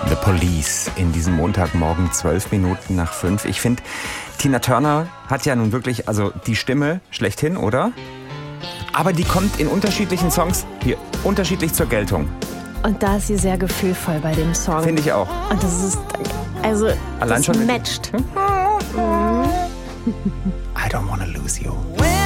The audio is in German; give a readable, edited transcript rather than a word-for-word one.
The Police in diesem Montagmorgen 5:12. Ich finde, Tina Turner hat ja nun wirklich also die Stimme schlechthin, oder? Aber die kommt in unterschiedlichen Songs hier unterschiedlich zur Geltung. Und da ist sie sehr gefühlvoll bei dem Song. Finde ich auch. Und das ist, also, allein das schon matcht. I don't wanna lose you.